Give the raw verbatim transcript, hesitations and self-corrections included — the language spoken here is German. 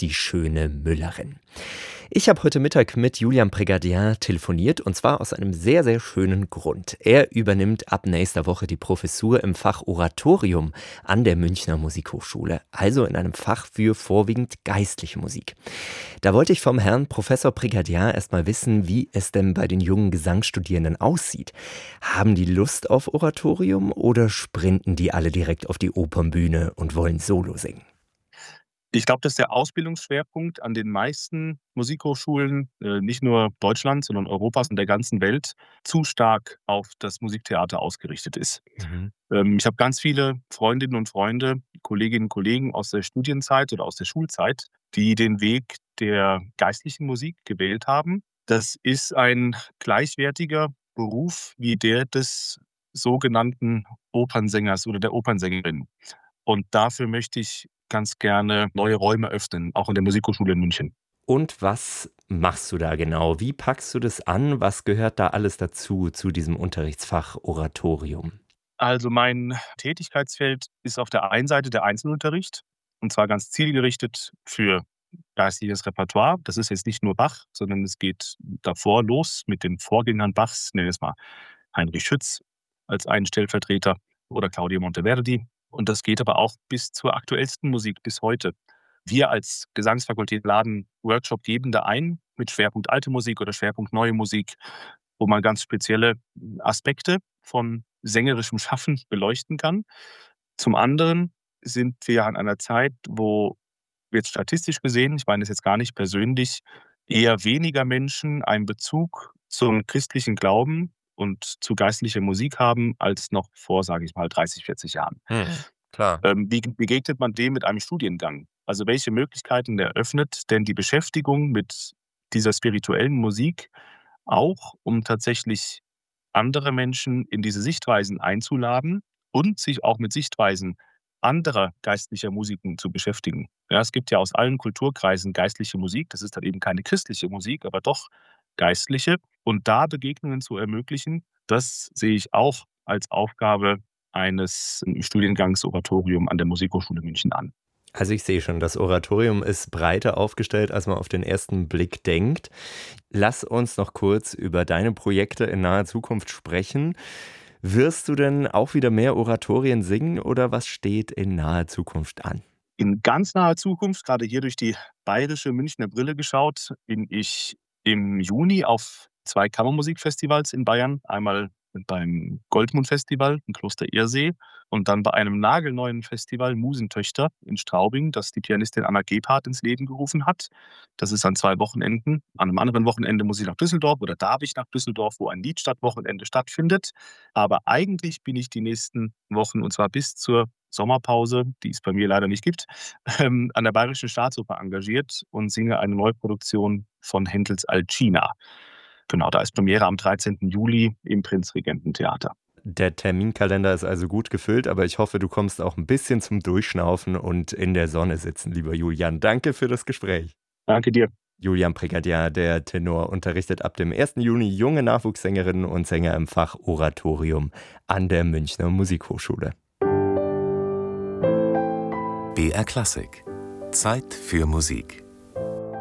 die schöne Müllerin. Ich habe heute Mittag mit Julian Prégardien telefoniert und zwar aus einem sehr, sehr schönen Grund. Er übernimmt ab nächster Woche die Professur im Fach Oratorium an der Münchner Musikhochschule, also in einem Fach für vorwiegend geistliche Musik. Da wollte ich vom Herrn Professor Prégardien erst mal wissen, wie es denn bei den jungen Gesangsstudierenden aussieht. Haben die Lust auf Oratorium oder sprinten die alle direkt auf die Opernbühne und wollen Solo singen? Ich glaube, dass der Ausbildungsschwerpunkt an den meisten Musikhochschulen, äh, nicht nur Deutschlands, sondern Europas und der ganzen Welt, zu stark auf das Musiktheater ausgerichtet ist. Mhm. Ähm, ich habe ganz viele Freundinnen und Freunde, Kolleginnen und Kollegen aus der Studienzeit oder aus der Schulzeit, die den Weg der geistlichen Musik gewählt haben. Das ist ein gleichwertiger Beruf wie der des sogenannten Opernsängers oder der Opernsängerin. Und dafür möchte ich ganz gerne neue Räume öffnen, auch in der Musikhochschule in München. Und was machst du da genau? Wie packst du das an? Was gehört da alles dazu, zu diesem Unterrichtsfach Oratorium? Also mein Tätigkeitsfeld ist auf der einen Seite der Einzelunterricht, und zwar ganz zielgerichtet für geistliches Repertoire. Das ist jetzt nicht nur Bach, sondern es geht davor los mit den Vorgängern Bachs, nennen wir es mal Heinrich Schütz als einen Stellvertreter oder Claudio Monteverdi. Und das geht aber auch bis zur aktuellsten Musik, bis heute. Wir als Gesangsfakultät laden Workshopgebende ein mit Schwerpunkt alte Musik oder Schwerpunkt neue Musik, wo man ganz spezielle Aspekte von sängerischem Schaffen beleuchten kann. Zum anderen sind wir an einer Zeit, wo jetzt statistisch gesehen, ich meine das jetzt gar nicht persönlich, eher weniger Menschen einen Bezug zum christlichen Glauben und zu geistlicher Musik haben, als noch vor, sage ich mal, dreißig, vierzig Jahren. Hm, klar. Ähm, wie begegnet man dem mit einem Studiengang? Also welche Möglichkeiten eröffnet denn die Beschäftigung mit dieser spirituellen Musik auch, um tatsächlich andere Menschen in diese Sichtweisen einzuladen und sich auch mit Sichtweisen anderer geistlicher Musiken zu beschäftigen. Ja, es gibt ja aus allen Kulturkreisen geistliche Musik. Das ist dann eben keine christliche Musik, aber doch geistliche. Und da Begegnungen zu ermöglichen, das sehe ich auch als Aufgabe eines Studiengangs Oratorium an der Musikhochschule München an. Also ich sehe schon, das Oratorium ist breiter aufgestellt, als man auf den ersten Blick denkt. Lass uns noch kurz über deine Projekte in naher Zukunft sprechen. Wirst du denn auch wieder mehr Oratorien singen oder was steht in naher Zukunft an? In ganz naher Zukunft, gerade hier durch die bayerische Münchner Brille geschaut, bin ich im Juni auf zwei Kammermusikfestivals in Bayern. Einmal beim Goldmund-Festival in Kloster Ehrsee und dann bei einem nagelneuen Festival Musentöchter in Straubing, das die Pianistin Anna Gebhardt ins Leben gerufen hat. Das ist an zwei Wochenenden. An einem anderen Wochenende muss ich nach Düsseldorf oder darf ich nach Düsseldorf, wo ein Liedstadtwochenende stattfindet. Aber eigentlich bin ich die nächsten Wochen, und zwar bis zur Sommerpause, die es bei mir leider nicht gibt, ähm, an der Bayerischen Staatsoper engagiert und singe eine Neuproduktion von Händels Alcina. Genau, da ist Premiere am dreizehnten Juli im Prinzregententheater. Der Terminkalender ist also gut gefüllt, aber ich hoffe, du kommst auch ein bisschen zum Durchschnaufen und in der Sonne sitzen, lieber Julian. Danke für das Gespräch. Danke dir. Julian Prégardien, der Tenor, unterrichtet ab dem ersten Juni junge Nachwuchssängerinnen und Sänger im Fach Oratorium an der Münchner Musikhochschule. B R Klassik. Zeit für Musik.